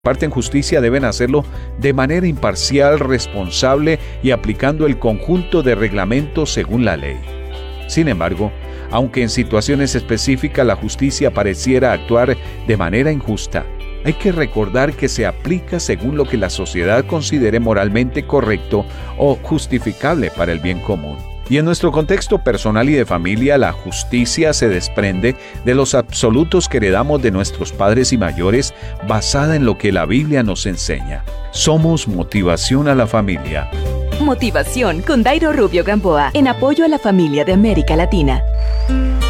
imparten justicia deben hacerlo de manera imparcial, responsable y aplicando el conjunto de reglamentos según la ley. Sin embargo, aunque en situaciones específicas la justicia pareciera actuar de manera injusta, hay que recordar que se aplica según lo que la sociedad considere moralmente correcto o justificable para el bien común. Y en nuestro contexto personal y de familia, la justicia se desprende de los absolutos que heredamos de nuestros padres y mayores, basada en lo que la Biblia nos enseña. Somos Motivación a la Familia. Motivación con Dairo Rubio Gamboa, en apoyo a la familia de América Latina.